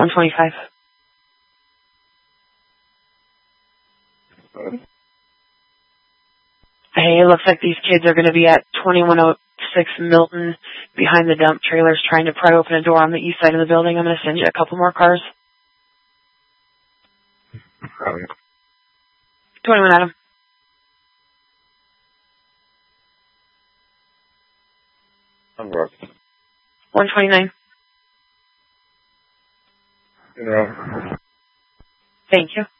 125. Hey, it looks like these kids are going to be at 2106 Milton behind the dump trailers trying to pry open a door on the east side of the building. I'm going to send you a couple more cars. 21 Adam. I'm rough. 129. You know. Thank you.